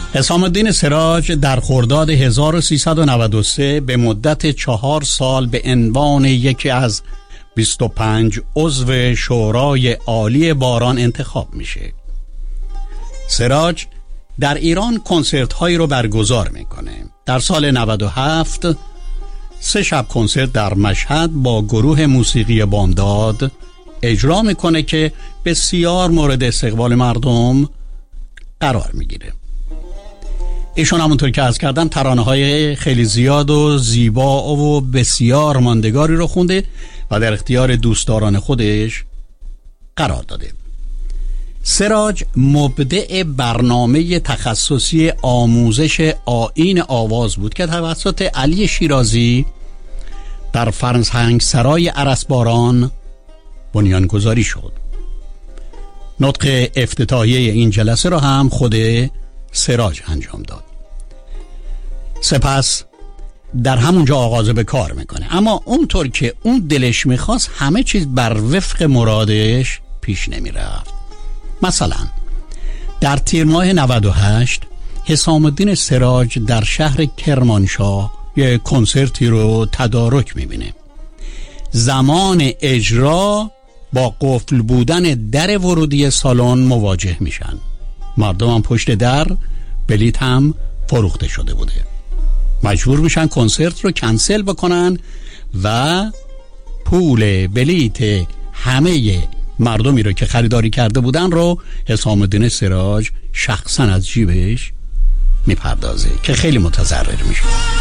حسام الدین سراج در خرداد 1393 به مدت 4 سال به عنوان یکی از 25 عضو شورای عالی باران انتخاب میشه. سراج در ایران کنسرت هایی رو برگزار میکنه. در سال 97 3 شب کنسرت در مشهد با گروه موسیقی بامداد اجرا میکنه که بسیار مورد استقبال مردم قرار میگیره. ایشون همونطور که عرض کردم ترانه های خیلی زیاد و زیبا و بسیار ماندگاری رو خونده و در اختیار دوستداران خودش قرار داده. سراج مبدع برنامه تخصصی آموزش آیین آواز بود که توسط علی شیرازی در فرهنگسرای ارسباران بنیانگذاری شد. نطق افتتاحیه این جلسه را هم خود سراج انجام داد. سپس در همونجا آغاز به کار میکنه، اما اونطور که اون دلش میخواست همه چیز بر وفق مرادش پیش نمیرفت. مثلا در تیر ماه 98 حسام الدین سراج در شهر کرمانشاه یک کنسرتی رو تدارک میبینه. زمان اجرا با قفل بودن در ورودی سالن مواجه میشن. مردم هم پشت در، بلیط هم فروخته شده بوده. مجبور میشن کنسرت رو کنسل بکنن و پول بلیط همه مردمی رو که خریداری کرده بودن رو حسام الدین سراج شخصا از جیبش میپردازه که خیلی متضرر میشه.